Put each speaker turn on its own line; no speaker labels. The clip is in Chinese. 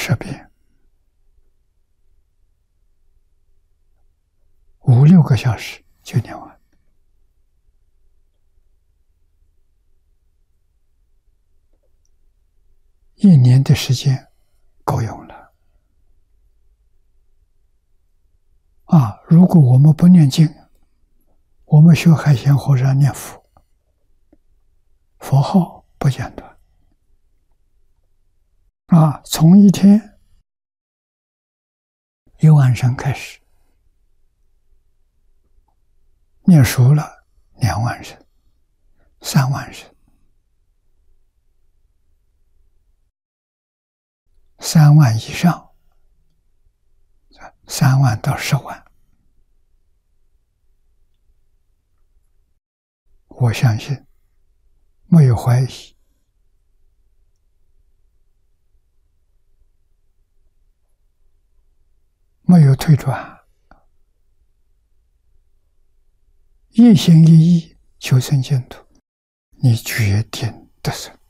10遍，5、6个小时就念完。1年的时间够用了。如果我们不念经，我们学海鲜和尚念佛，佛号不间断。从一天1万声开始，念熟了2万声、3万声、3万以上，3万到10万。我相信没有怀疑，没有退转，一心一意求生净土，你决定得胜。